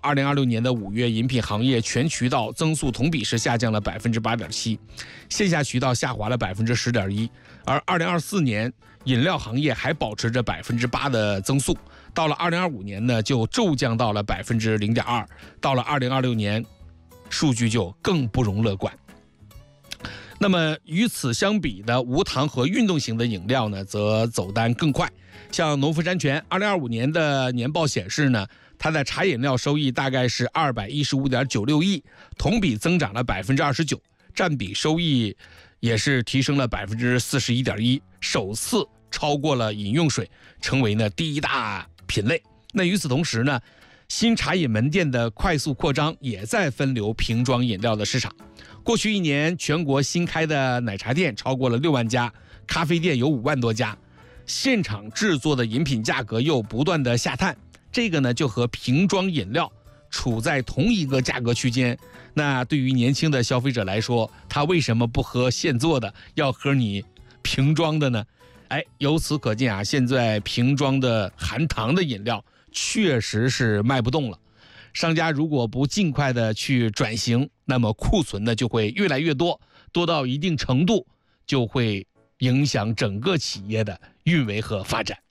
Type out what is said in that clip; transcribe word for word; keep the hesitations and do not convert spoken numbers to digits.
二零二六年的五月，饮品行业全渠道增速同比是下降了百分之八点七，线下渠道下滑了百分之十点一。而二零二四年，饮料行业还保持着百分之八的增速，到了二零二五年呢，就骤降到了百分之零点二，到了二零二六年，数据就更不容乐观。那么与此相比的无糖和运动型的饮料呢，则走单更快。像农夫山泉二零二五年的年报显示呢，它的茶饮料收益大概是二百一十五点九六亿，同比增长了百分之二十九，占比收益也是提升了百分之四十一点一，首次超过了饮用水，成为呢第一大品类。那与此同时呢，新茶饮门店的快速扩张也在分流瓶装饮料的市场。过去一年，全国新开的奶茶店超过了六万家，咖啡店有五万多家，现场制作的饮品价格又不断的下探，这个呢就和瓶装饮料处在同一个价格区间。那对于年轻的消费者来说，他为什么不喝现做的，要喝你瓶装的呢？哎，由此可见啊，现在瓶装的含糖的饮料确实是卖不动了。商家如果不尽快的去转型，那么库存呢就会越来越多，多到一定程度就会影响整个企业的运维和发展。